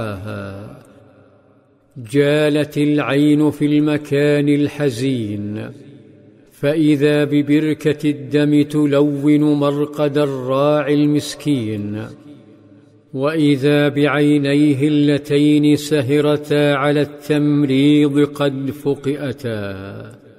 جالت العين في المكان الحزين، فإذا ببركة الدم تلون مرقد الراعي المسكين، وإذا بعينيه اللتين سهرتا على التمريض قد فقئتا.